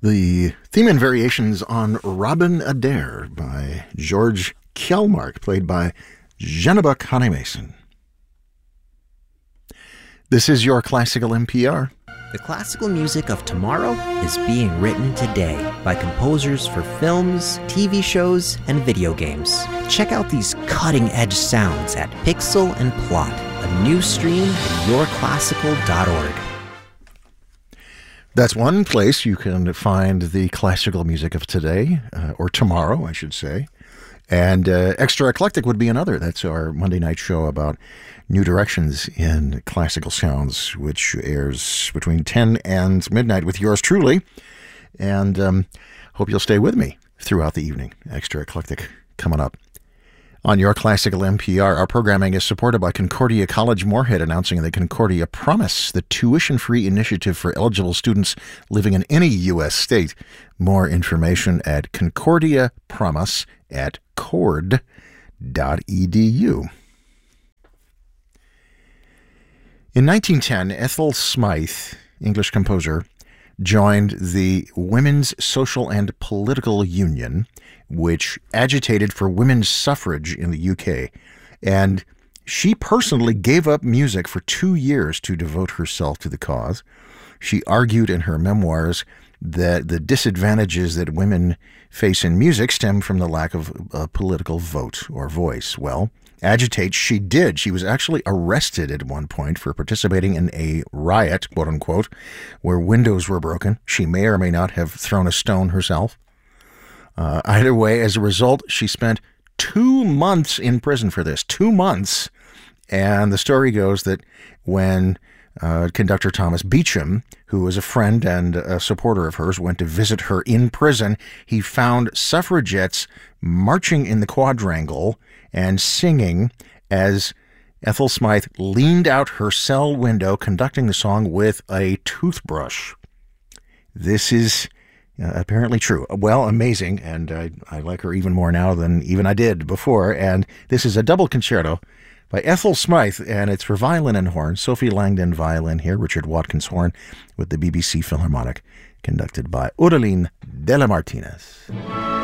The theme and variations on Robin Adair by George Kjellmark, played by Jeannebuck Honeymason. This is your Classical NPR. The classical music of tomorrow is being written today by composers for films, TV shows, and video games. Check out these cutting-edge sounds at Pixel and Plot, a new stream at yourclassical.org. That's one place you can find the classical music of today, or tomorrow, I should say. And Extra Eclectic would be another. That's our Monday night show about new directions in classical sounds, which airs between 10 and midnight with yours truly. And hope you'll stay with me throughout the evening. Extra Eclectic coming up. On Your Classical NPR, our programming is supported by Concordia College Moorhead, announcing the Concordia Promise, the tuition-free initiative for eligible students living in any U.S. state. More information at concordiapromise.cord.edu. In 1910, Ethel Smythe, English composer, joined the Women's Social and Political Union, which agitated for women's suffrage in the UK. And she personally gave up music for 2 years to devote herself to the cause. She argued in her memoirs that the disadvantages that women face in music stem from the lack of a political vote or voice. Well, agitate she did. She was actually arrested at one point for participating in a riot, quote unquote, where windows were broken. She may or may not have thrown a stone herself. Either way, as a result, she spent 2 months in prison for this. 2 months. And the story goes that when conductor Thomas Beecham, who was a friend and a supporter of hers, went to visit her in prison, he found suffragettes marching in the quadrangle and singing as Ethel Smythe leaned out her cell window, conducting the song with a toothbrush. This is apparently true. Well, amazing, and I like her even more now than even I did before. And this is a double concerto by Ethel Smythe, and it's for violin and horn. Sophie Langdon violin here, Richard Watkins horn, with the BBC Philharmonic, conducted by Aureline de la Martinez.